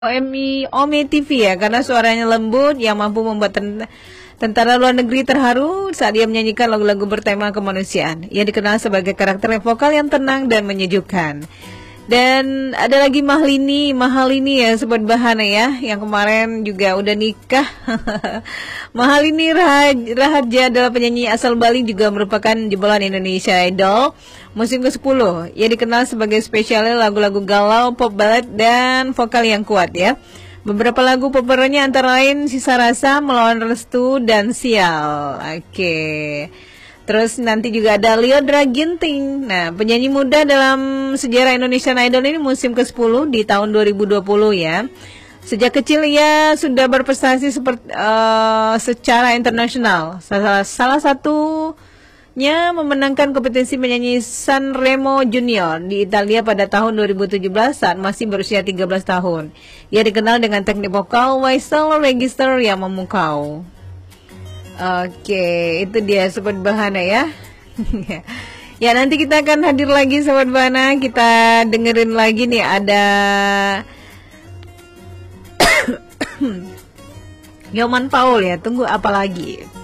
OMI Ome TV ya, karena suaranya lembut yang mampu membuat tentara luar negeri terharu saat dia menyanyikan lagu-lagu bertema kemanusiaan. Ia dikenal sebagai karakter vokal yang tenang dan menyejukkan. Dan ada lagi Mahalini ya Sobat Bahana ya, yang kemarin juga udah nikah. Mahalini Rahadja adalah penyanyi asal Bali, juga merupakan jebolan Indonesia Idol musim ke-10. Ia dikenal sebagai spesialis lagu-lagu galau, pop ballad, dan vokal yang kuat ya. Beberapa lagu populernya antara lain Sisa Rasa, Melawan Restu, dan Sial. Oke. Terus nanti juga ada Lyodra Ginting. Nah, penyanyi muda dalam sejarah Indonesian Idol ini musim ke-10 di tahun 2020 ya. Sejak kecil ia sudah berprestasi secara internasional. Salah satunya memenangkan kompetisi penyanyi Sanremo Junior di Italia pada tahun 2017 saat masih berusia 13 tahun. Ia dikenal dengan teknik vokal whistle register yang memukau. Oke, itu dia Sobat Bahana ya. Ya, nanti kita akan hadir lagi Sobat Bahana. Kita dengerin lagi nih ada Yoman Paul ya. Tunggu apa lagi?